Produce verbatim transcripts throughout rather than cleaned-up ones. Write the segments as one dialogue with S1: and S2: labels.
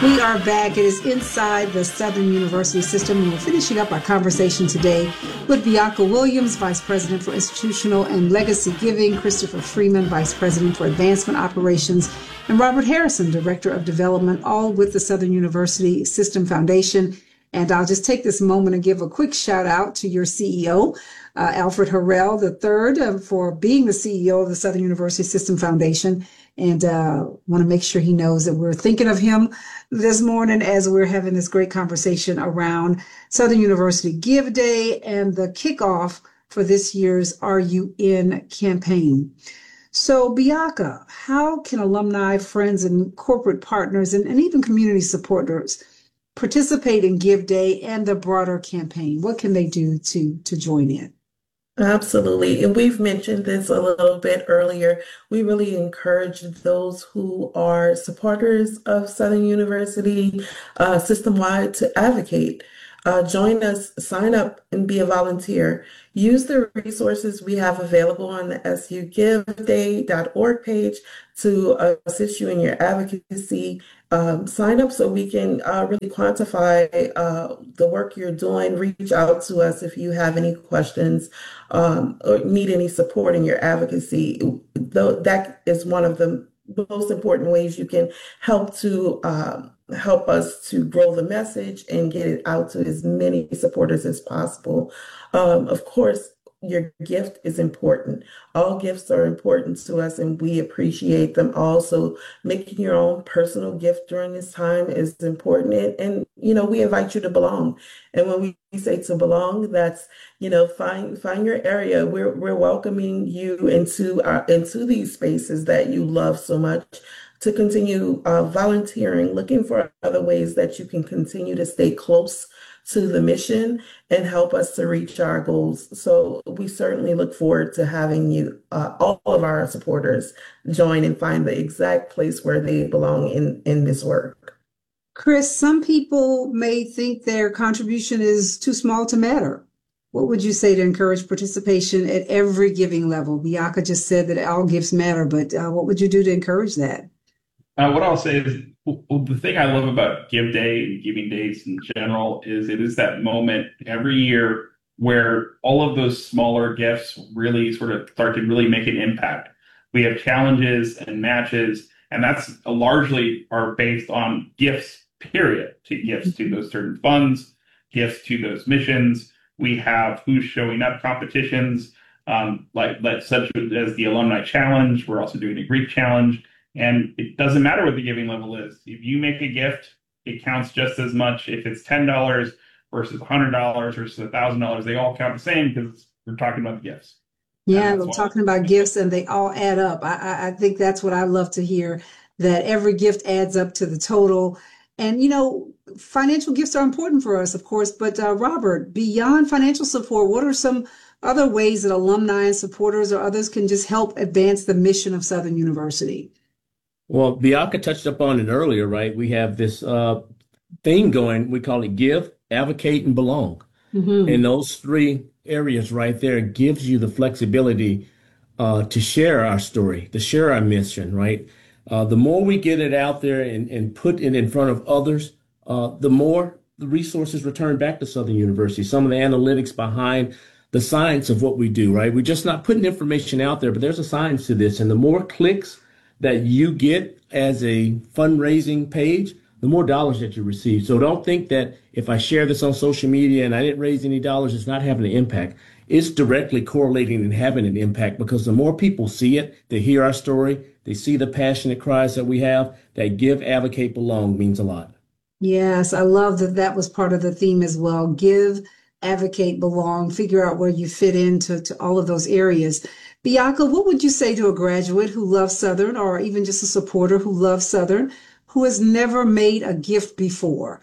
S1: We are back. It is Inside the Southern University System, and we're finishing up our conversation today with Bianca Williams, Vice President for Institutional and Legacy Giving, Christopher Freeman, Vice President for Advancement Operations, and Robert Harrison, Director of Development, all with the Southern University System Foundation. And I'll just take this moment and give a quick shout out to your C E O, uh, Alfred Harrell the third, uh, for being the C E O of the Southern University System Foundation. And uh, want to make sure he knows that we're thinking of him this morning as we're having this great conversation around Southern University Give Day and the kickoff for this year's Are You In campaign. So, Bianca, how can alumni, friends, and corporate partners, and, and even community supporters participate in Give Day and the broader campaign? What can they do to, to join in?
S2: Absolutely. And we've mentioned this a little bit earlier. We really encourage those who are supporters of Southern University uh, system-wide to advocate. Uh, join us, sign up, and be a volunteer. Use the resources we have available on the S U give day dot org page to uh, assist you in your advocacy. Um, sign up so we can uh, really quantify uh, the work you're doing. Reach out to us if you have any questions um, or need any support in your advocacy. Though that is one of the most important ways you can help to um, help us to grow the message and get it out to as many supporters as possible. Um, of course, your gift is important. All gifts are important to us and we appreciate them all. So making your own personal gift during this time is important. And, and you know, we invite you to belong. And when we say to belong, that's, you know, find find your area. We're we're welcoming you into our into these spaces that you love so much, to continue uh, volunteering, looking for other ways that you can continue to stay close to the mission and help us to reach our goals. So we certainly look forward to having you, uh, all of our supporters, join and find the exact place where they belong in, in this work.
S1: Chris, some people may think their contribution is too small to matter. What would you say to encourage participation at every giving level? Bianca just said that all gifts matter, but uh, what would you do to encourage that?
S3: Uh, what I'll say is well, the thing I love about Give Day and Giving Days in general is it is that moment every year where all of those smaller gifts really sort of start to really make an impact. We have challenges and matches, and that's uh, largely are based on gifts, period, to gifts to those certain funds, gifts to those missions. We have who's showing up competitions, um, like, like such as the Alumni Challenge. We're also doing a Greek Challenge. And it doesn't matter what the giving level is. If you make a gift, it counts just as much. If it's ten dollars versus one hundred dollars versus one thousand dollars, they all count the same because we're talking about the gifts.
S1: Yeah, we're talking about gifts and they all add up. I, I, I think that's what I love to hear, that every gift adds up to the total. And, you know, financial gifts are important for us, of course. But uh, Robert, beyond financial support, what are some other ways that alumni and supporters or others can just help advance the mission of Southern University?
S4: Well, Bianca touched upon it earlier, right? We have this uh, thing going. We call it give, advocate, and belong. Mm-hmm. And those three areas right there gives you the flexibility uh, to share our story, to share our mission, right? Uh, the more we get it out there and, and put it in front of others, uh, the more the resources return back to Southern University. Some of the analytics behind the science of what we do, right? We're just not putting information out there, but there's a science to this. And the more clicks that you get as a fundraising page, the more dollars that you receive. So don't think that if I share this on social media and I didn't raise any dollars, it's not having an impact. It's directly correlating and having an impact because the more people see it, they hear our story, they see the passionate cries that we have, that give, advocate, belong means a lot.
S1: Yes, I love that that was part of the theme as well. Give, advocate, belong, figure out where you fit into to all of those areas. Bianca, what would you say to a graduate who loves Southern, or even just a supporter who loves Southern, who has never made a gift before?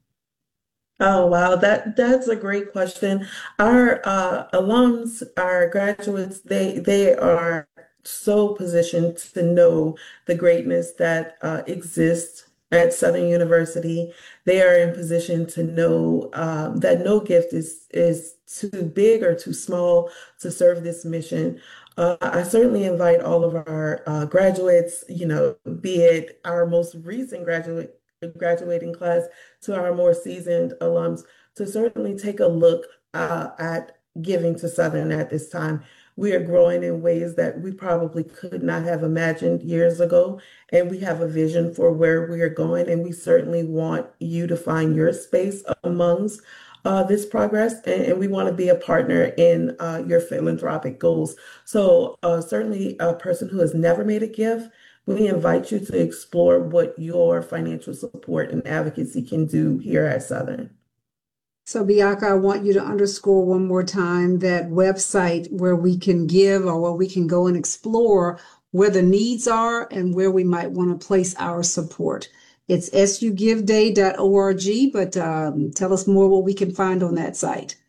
S2: Oh, wow. That that's a great question. Our uh, alums, our graduates, they they are so positioned to know the greatness that uh, exists at Southern University. They are in position to know um, that no gift is is too big or too small to serve this mission. Uh, I certainly invite all of our uh, graduates, you know, be it our most recent graduate graduating class to our more seasoned alums to certainly take a look uh, at giving to Southern at this time. We are growing in ways that we probably could not have imagined years ago, and we have a vision for where we are going, and we certainly want you to find your space amongst uh, this progress, and, and we want to be a partner in uh, your philanthropic goals. So uh, certainly a person who has never made a gift, we invite you to explore what your financial support and advocacy can do here at Southern.
S1: So, Bianca, I want you to underscore one more time that website where we can give or where we can go and explore where the needs are and where we might want to place our support. It's S U give day dot org, but um, tell us more what we can find on that site.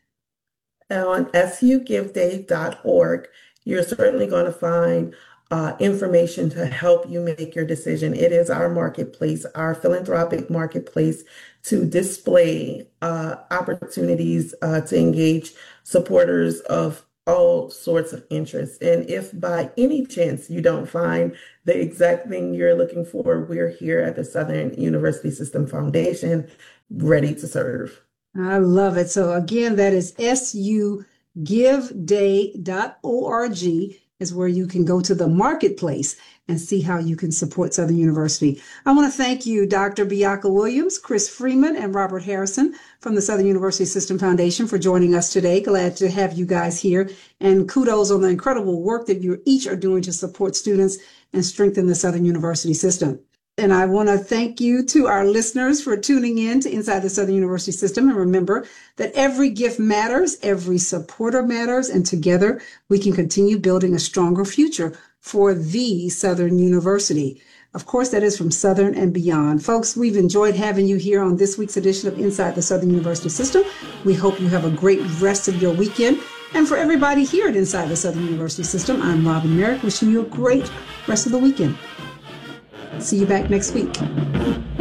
S2: On S U give day dot org, you're certainly going to find uh, information to help you make your decision. It is our marketplace, our philanthropic marketplace, to display uh, opportunities uh, to engage supporters of all sorts of interests. And if by any chance you don't find the exact thing you're looking for, we're here at the Southern University System Foundation, ready to serve.
S1: I love it. So again, that is S U give day dot org is where you can go to the marketplace and see how you can support Southern University. I want to thank you, Doctor Bianca Williams, Chris Freeman, and Robert Harrison from the Southern University System Foundation for joining us today. Glad to have you guys here, and kudos on the incredible work that you each are doing to support students and strengthen the Southern University system. And I want to thank you to our listeners for tuning in to Inside the Southern University System. And remember that every gift matters, every supporter matters, and together we can continue building a stronger future for the Southern University. Of course, that is from Southern and beyond. Folks, we've enjoyed having you here on this week's edition of Inside the Southern University System. We hope you have a great rest of your weekend. And for everybody here at Inside the Southern University System, I'm Robin Merrick, wishing you a great rest of the weekend. See you back next week.